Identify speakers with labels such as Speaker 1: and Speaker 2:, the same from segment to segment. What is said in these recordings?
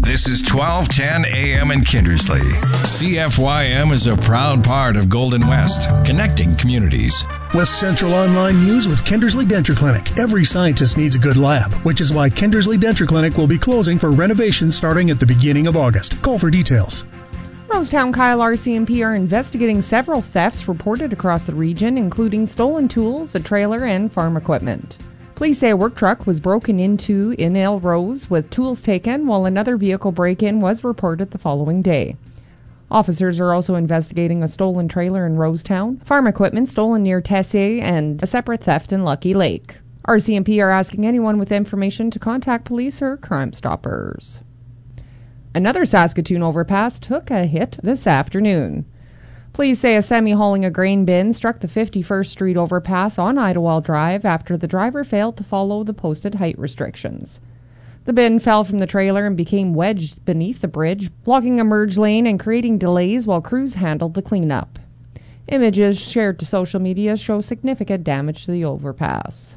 Speaker 1: This is 1210 AM in Kindersley. CFYM is a proud part of Golden West, connecting communities.
Speaker 2: West Central Online News with Kindersley Denture Clinic. Every scientist needs a good lab, which is why Kindersley Denture Clinic will be closing for renovation starting at the beginning of August. Call for details.
Speaker 3: Rosetown Kyle RCMP are investigating several thefts reported across the region, including stolen tools, a trailer, and farm equipment. Police say a work truck was broken into in El Rose with tools taken, while another vehicle break-in was reported the following day. Officers are also investigating a stolen trailer in Rosetown, farm equipment stolen near Tessier, and a separate theft in Lucky Lake. RCMP are asking anyone with information to contact police or Crime Stoppers. Another Saskatoon overpass took a hit this afternoon. Police say a semi hauling a grain bin struck the 51st Street overpass on Idlewild Drive after the driver failed to follow the posted height restrictions. The bin fell from the trailer and became wedged beneath the bridge, blocking a merge lane and creating delays while crews handled the cleanup. Images shared to social media show significant damage to the overpass.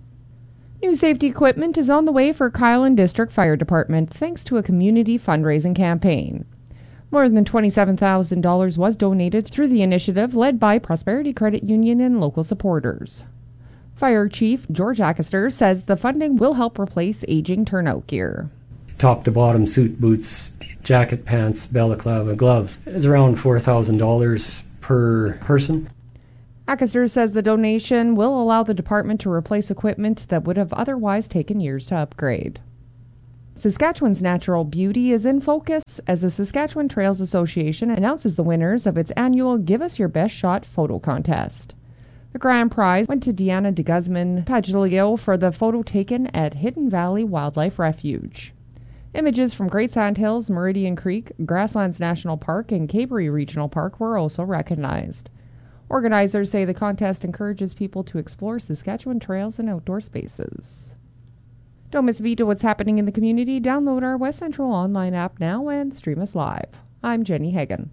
Speaker 3: New safety equipment is on the way for Kylan District Fire Department thanks to a community fundraising campaign. More than $27,000 was donated through the initiative led by Prosperity Credit Union and local supporters. Fire Chief George Ackister says the funding will help replace aging turnout gear.
Speaker 4: Top to bottom suit, boots, jacket, pants, balaclava, gloves is around $4,000 per person.
Speaker 3: Ackister says the donation will allow the department to replace equipment that would have otherwise taken years to upgrade. Saskatchewan's natural beauty is in focus as the Saskatchewan Trails Association announces the winners of its annual Give Us Your Best Shot photo contest. The grand prize went to Deanna de Guzman Pagilio for the photo taken at Hidden Valley Wildlife Refuge. Images from Great Sandhills, Meridian Creek, Grasslands National Park, and Cabery Regional Park were also recognized. Organizers say the contest encourages people to explore Saskatchewan trails and outdoor spaces. Don't miss a beat of what's happening in the community. Download our West Central online app now and stream us live. I'm Jenny Hagan.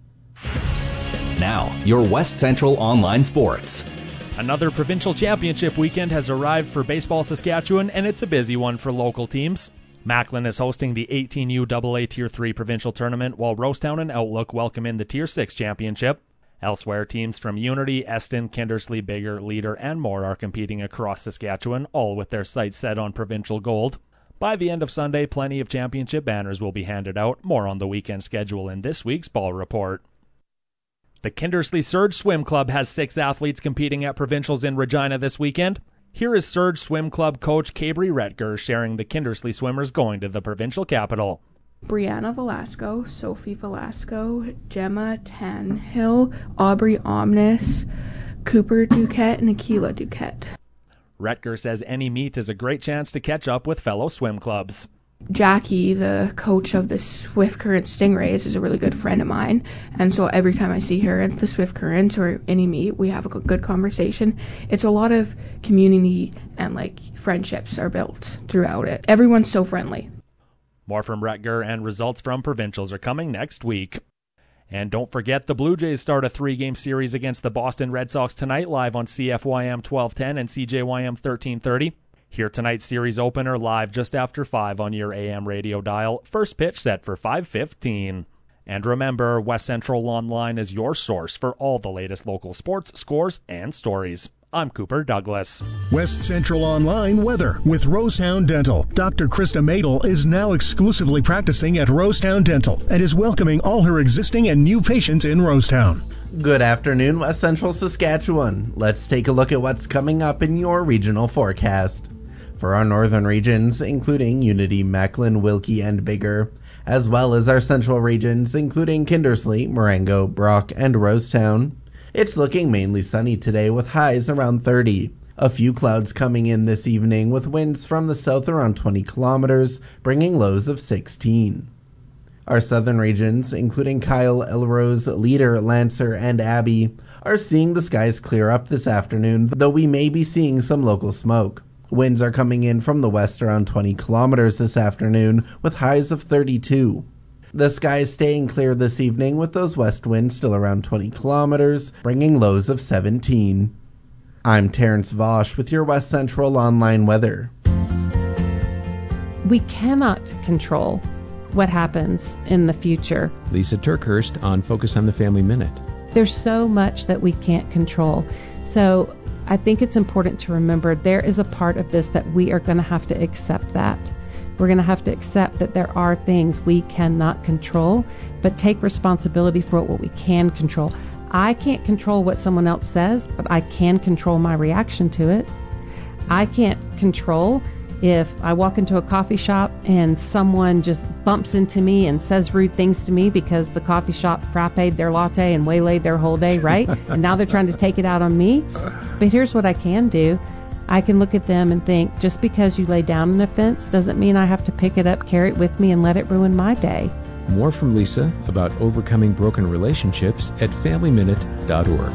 Speaker 5: Now, your West Central online sports.
Speaker 6: Another provincial championship weekend has arrived for Baseball Saskatchewan, and it's a busy one for local teams. Macklin is hosting the 18U AA Tier 3 provincial tournament, while Rosetown and Outlook welcome in the Tier 6 championship. Elsewhere, teams from Unity, Eston, Kindersley, Bigger, Leader, and more are competing across Saskatchewan, all with their sights set on provincial gold. By the end of Sunday, plenty of championship banners will be handed out. More on the weekend schedule in this week's Ball Report. The Kindersley Surge Swim Club has 6 athletes competing at provincials in Regina this weekend. Here is Surge Swim Club coach Cabery Retger sharing the Kindersley swimmers going to the provincial capital.
Speaker 7: Brianna Velasco, Sophie Velasco, Gemma Tanhill, Aubrey Omnis, Cooper Duquette, and Akila Duquette.
Speaker 6: Retger says any meet is a great chance to catch up with fellow swim clubs.
Speaker 7: Jackie, the coach of the Swift Current Stingrays, is a really good friend of mine, and so every time I see her at the Swift Currents or any meet, we have a good conversation. It's a lot of community and friendships are built throughout it. Everyone's so friendly.
Speaker 6: More from Retger and results from provincials are coming next week. And don't forget, the Blue Jays start a 3-game series against the Boston Red Sox tonight, live on CFYM 1210 and CJYM 1330. Hear tonight's series opener live just after 5 on your AM radio dial. First pitch set for 5:15. And remember, West Central Online is your source for all the latest local sports, scores, and stories. I'm Cooper Douglas.
Speaker 2: West Central Online weather with Rosetown Dental. Dr. Krista Madel is now exclusively practicing at Rosetown Dental and is welcoming all her existing and new patients in Rosetown.
Speaker 8: Good afternoon, West Central Saskatchewan. Let's take a look at what's coming up in your regional forecast. For our northern regions, including Unity, Macklin, Wilkie, and Bigger, as well as our central regions, including Kindersley, Marengo, Brock, and Rosetown, it's looking mainly sunny today with highs around 30. A few clouds coming in this evening with winds from the south around 20 kilometers, bringing lows of 16. Our southern regions, including Kyle, Elrose, Leader, Lancer, and Abbey, are seeing the skies clear up this afternoon, though we may be seeing some local smoke. Winds are coming in from the west around 20 kilometers this afternoon with highs of 32. The sky is staying clear this evening with those west winds still around 20 kilometers, bringing lows of 17. I'm Terrence Vosch with your West Central Online weather.
Speaker 9: We cannot control what happens in the future.
Speaker 10: Lisa Turkhurst on Focus on the Family Minute.
Speaker 9: There's so much that we can't control. So I think it's important to remember there is a part of this that we are going to have to accept that. We're going to have to accept that there are things we cannot control, but take responsibility for what we can control. I can't control what someone else says, but I can control my reaction to it. I can't control if I walk into a coffee shop and someone just bumps into me and says rude things to me because the coffee shop frapped their latte and waylaid their whole day, right? And now they're trying to take it out on me. But here's what I can do. I can look at them and think, just because you lay down an offense doesn't mean I have to pick it up, carry it with me, and let it ruin my day.
Speaker 10: More from Lisa about overcoming broken relationships at FamilyMinute.org.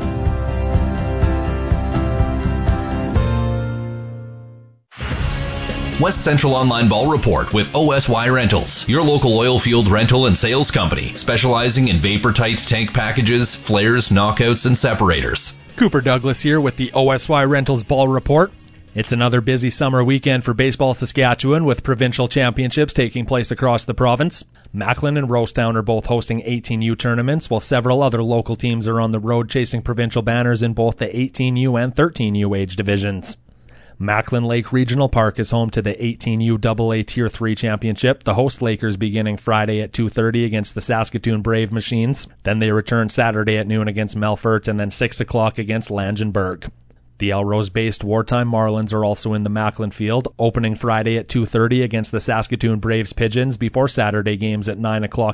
Speaker 5: West Central Online Ball Report with OSY Rentals, your local oil field rental and sales company, specializing in vapor-tight tank packages, flares, knockouts, and separators.
Speaker 6: Cooper Douglas here with the OSY Rentals Ball Report. It's another busy summer weekend for Baseball Saskatchewan with provincial championships taking place across the province. Macklin and Rosetown are both hosting 18U tournaments, while several other local teams are on the road chasing provincial banners in both the 18U and 13U age divisions. Macklin Lake Regional Park is home to the 18U AA Tier 3 Championship. The host Lakers beginning Friday at 2:30 against the Saskatoon Brave Machines. Then they return Saturday at noon against Melfort and then 6 o'clock against Langenburg. The Elrose-based Wartime Marlins are also in the Macklin field, opening Friday at 2:30 against the Saskatoon Braves Pigeons before Saturday games at 9 o'clock